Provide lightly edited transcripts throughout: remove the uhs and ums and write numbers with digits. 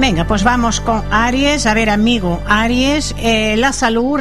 Venga, pues vamos con Aries. A ver, amigo Aries, la salud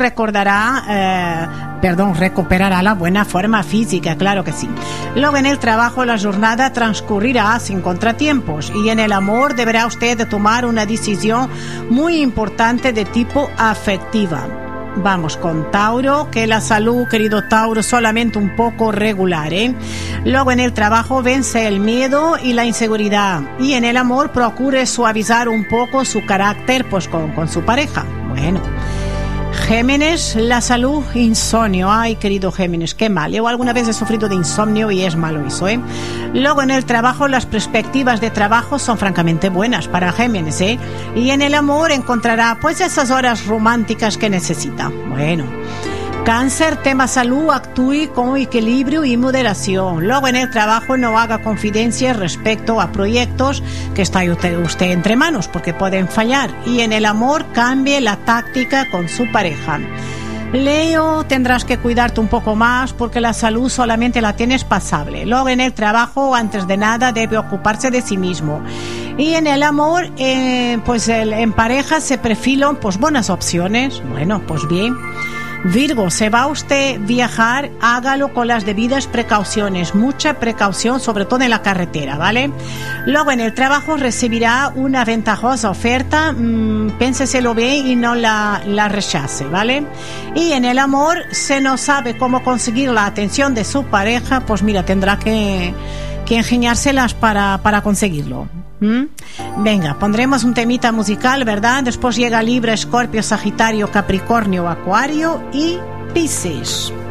recuperará la buena forma física, claro que sí. Luego en el trabajo la jornada transcurrirá sin contratiempos y en el amor deberá usted tomar una decisión muy importante de tipo afectiva. Vamos con Tauro, que la salud, querido Tauro, solamente un poco regular, ¿eh? Luego en el trabajo vence el miedo y la inseguridad y en el amor procure suavizar un poco su carácter pues con su pareja. Bueno, Géminis, la salud, insomnio. Ay, querido Géminis, qué mal. Yo alguna vez he sufrido de insomnio y es malo eso, ¿eh? Luego en el trabajo las perspectivas de trabajo son francamente buenas para Géminis, ¿eh? Y en el amor encontrará pues esas horas románticas que necesita. Bueno, Cáncer, tema salud, actúe con equilibrio y moderación. Luego en el trabajo no haga confidencias respecto a proyectos que está usted entre manos porque pueden fallar. Y en el amor cambie la táctica con su pareja. Leo, tendrás que cuidarte un poco más porque la salud solamente la tienes pasable. Luego en el trabajo, antes de nada, debe ocuparse de sí mismo. Y en el amor, en pareja se perfilan pues buenas opciones. Bueno, pues bien. Virgo, se va usted a viajar, hágalo con las debidas precauciones, mucha precaución, sobre todo en la carretera, ¿vale? Luego en el trabajo recibirá una ventajosa oferta, piénseselo bien y no la rechace, ¿vale? Y en el amor, se no sabe cómo conseguir la atención de su pareja, pues mira, tendrá que ingeniárselas para conseguirlo. Venga, pondremos un temita musical, ¿verdad? Después llega Libra, Escorpio, Sagitario, Capricornio, Acuario y Piscis.